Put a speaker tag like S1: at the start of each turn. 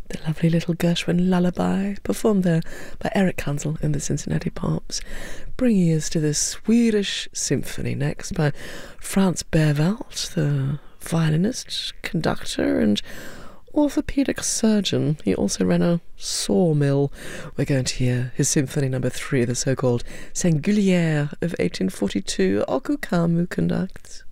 S1: The lovely little Gershwin lullaby, performed there by Eric Kanzel and the Cincinnati Pops. Bringing us to the Swedish Symphony next by Franz Berwald, the violinist, conductor and orthopedic surgeon. He also ran a sawmill. We're going to hear his Symphony No. 3, the so-called Singulière of 1842. Oku Kamu conducts.